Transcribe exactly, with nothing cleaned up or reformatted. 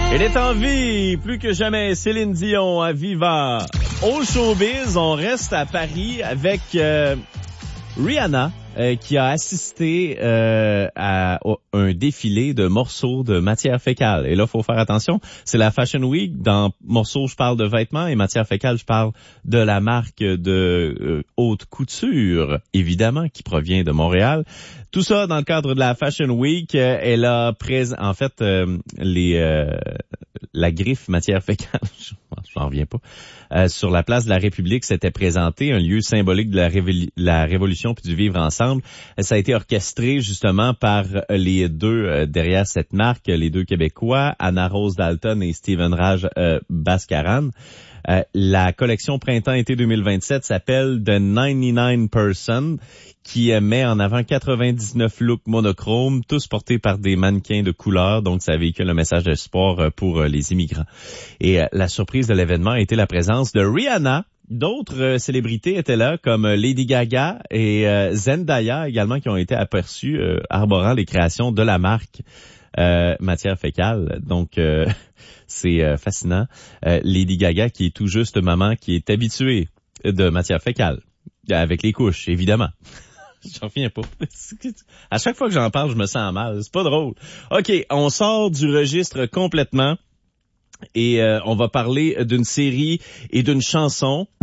Elle est en vie, plus que jamais, Céline Dion à Viva. Au showbiz, on reste à Paris avec euh, Rihanna euh, qui a assisté euh, à, à un défilé de morceaux de matière fécale. Et là, faut faire attention, c'est la Fashion Week. Dans morceaux, je parle de vêtements et matière fécale, je parle de la marque de euh, haute couture, évidemment, qui provient de Montréal. Tout ça dans le cadre de la Fashion Week. Euh, elle a présent, en fait, euh, les euh, la griffe matière fécale, je n'en reviens pas, euh, sur la place de la République s'était présenté, un lieu symbolique de la, révol- la Révolution puis du vivre ensemble. Ça a été orchestré justement par les deux euh, derrière cette marque, les deux Québécois, Anna Rose Dalton et Steven Raj euh, Bhaskaran. Euh, la collection printemps-été deux mille vingt-sept s'appelle The ninety-nine Person, qui met en avant quatre-vingt-dix-neuf looks monochromes, tous portés par des mannequins de couleur, donc ça véhicule un message d'espoir pour les immigrants. Et la surprise de l'événement a été la présence de Rihanna. D'autres célébrités étaient là, comme Lady Gaga et Zendaya également, qui ont été aperçues euh, arborant les créations de la marque euh, matière fécale. Donc, euh, c'est euh, fascinant. Euh, Lady Gaga, qui est tout juste maman, qui est habituée de matière fécale, avec les couches, évidemment. J'en reviens pas. À chaque fois que j'en parle, je me sens mal. C'est pas drôle. OK, on sort du registre complètement et euh, on va parler d'une série et d'une chanson